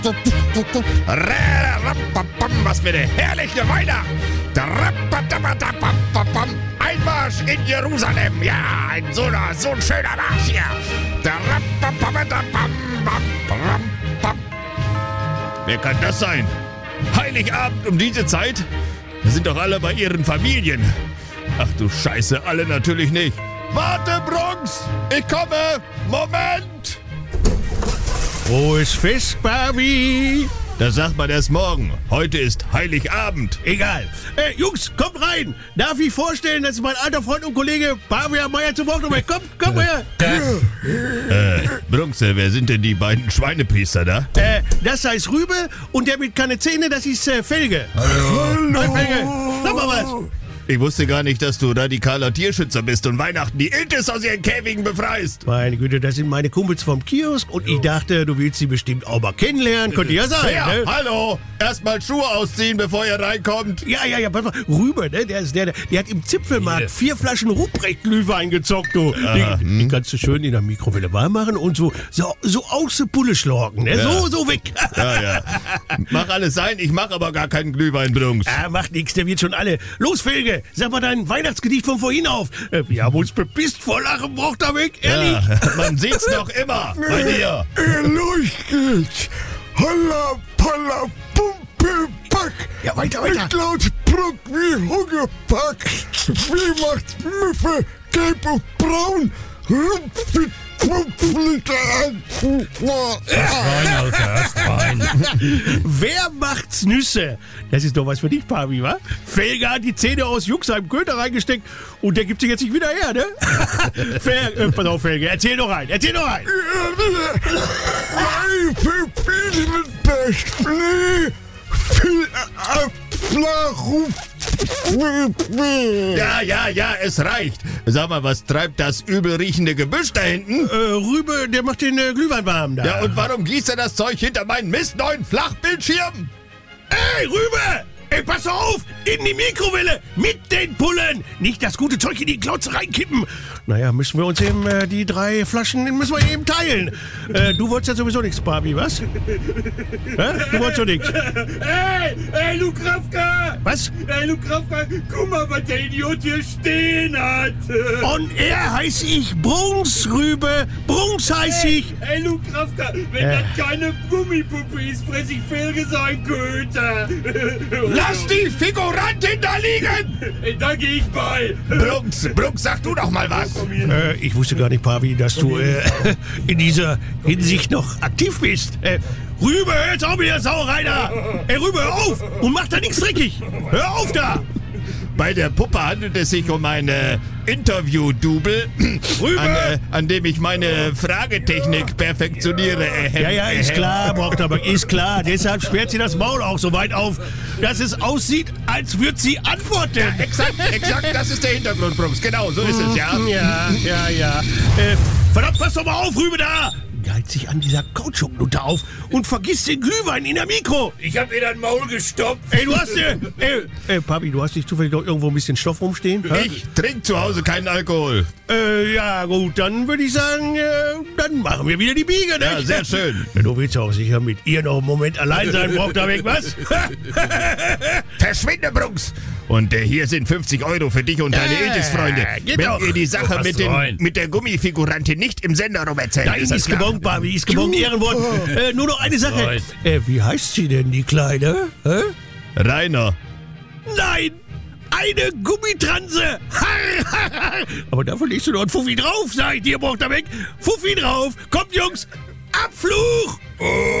Was für eine herrliche Weihnacht! Einmarsch in Jerusalem! Ja, so ein schöner Marsch hier! Wer kann das sein? Heiligabend um diese Zeit? Da sind doch alle bei ihren Familien. Ach du Scheiße, alle natürlich nicht. Warte, Bronx! Ich komme! Moment! Frohes Fest, Barbie! Das sagt man erst morgen. Heute ist Heiligabend. Egal. Jungs, kommt rein! Darf ich vorstellen, das ist mein alter Freund und Kollege Barbie Meier zum Wochenende. Komm her! Bronx, wer sind denn die beiden Schweinepriester da? Das heißt Rübe und der mit keine Zähne, das ist Felge. Hallo! Felge, sag mal was! Ich wusste gar nicht, dass du radikaler Tierschützer bist und Weihnachten die Iltis aus ihren Käfigen befreist. Meine Güte, das sind meine Kumpels vom Kiosk und ich dachte, du willst sie bestimmt auch mal kennenlernen. Könnte ja sein, ja, ne? Hallo! Erstmal Schuhe ausziehen, bevor ihr reinkommt. Ja, pass mal. Rübe, ne? Der hat im Zipfelmarkt 4 Flaschen Ruprecht-Glühwein gezockt, du. Die kannst du schön in der Mikrowelle warm machen und so aus der Pulle schlorken, ne? Ja. So weg. Ja. Mach alles sein, ich mach aber gar keinen Glühwein, Bronx. Macht nix, der wird schon alle. Los, Felge, sag mal dein Weihnachtsgedicht von vorhin auf. Wir haben uns bepisst vor Lachen, braucht er weg, ehrlich? Ja, man sieht's noch immer bei dir. Los geht's. Holla, polla, Pumpelpack. Ja, weiter. Mit laut Bruck wie Hungerpack. Wie macht's Müffe, gelb und braun. Rupft Pumpliter an. Wer macht's Nüsse? Das ist doch was für dich, Pavi, wa? Felge hat die Zähne aus Juxheim Köter reingesteckt und der gibt sich jetzt nicht wieder her, ne? Pass auf, Felge, erzähl doch rein. Ja, es reicht. Sag mal, was treibt das übel riechende Gebüsch da hinten? Rübe, der macht den Glühwein warm da. Ja, und warum gießt er das Zeug hinter meinen mistneuen Flachbildschirm? Ey, Rübe! Ey, pass auf! In die Mikrowelle! Mit den Pullen! Nicht das gute Zeug in die Klotze reinkippen! Naja, müssen wir uns eben die 3 Flaschen müssen wir eben teilen. Du wolltest ja sowieso nichts, Barbie, was? Du wolltest doch nichts. Ey, Lukravka! Was? Ey, Lukravka, guck mal, was der Idiot hier stehen hat! On Air heiß ich Brunks, Rübe! Brunks heiß ich! Ey, Lukravka, wenn das keine Gummipuppe ist, fress ich Felge sein Köter! Lass die Figurantin da liegen! Da geh ich bei! Brunks, sag du doch mal was! Ich wusste gar nicht, Pavi, dass du in dieser Hinsicht noch aktiv bist. Rübe, hör jetzt auf mit der Sauerei da! Ey, Rübe, hör auf! Und mach da nichts dreckig! Hör auf da! Bei der Puppe handelt es sich um ein Interview-Double, an dem ich meine Fragetechnik perfektioniere. Ja, ist klar, ist klar. Deshalb sperrt sie das Maul auch so weit auf, dass es aussieht, als würde sie antworten. Ja, exakt, das ist der Hintergrund, Brunks. Genau, so ist es, ja. Ja. Verdammt, pass doch mal auf, Rübe da! Geilt sich an dieser Kautschuknutte auf und vergisst den Glühwein in der Mikro. Ich hab ihr das Maul gestopft. Ey, du hast Papi, du hast nicht zufällig noch irgendwo ein bisschen Stoff rumstehen? Ich trinke zu Hause keinen Alkohol. Ja gut, dann würde ich sagen, dann machen wir wieder die Biege, ne? Ja, sehr schön. Du willst auch sicher mit ihr noch einen Moment allein sein, braucht da weg, was? Verschwinde, Brunks! Und hier sind 50 € für dich und deine Iltis-Freunde. Wenn ihr die Sache mit der Gummifigurantin nicht im Sender rum erzählt. Nein, ist gebongt, Barbie, ist gebongt, Ehrenwort. Nur noch eine Sache. Wie heißt sie denn, die Kleine? Rainer. Nein! Eine Gummitranse! Aber dafür legst du noch einen Fuffi drauf, sag ich dir, braucht er weg. Fuffi drauf! Kommt, Jungs! Abfluch!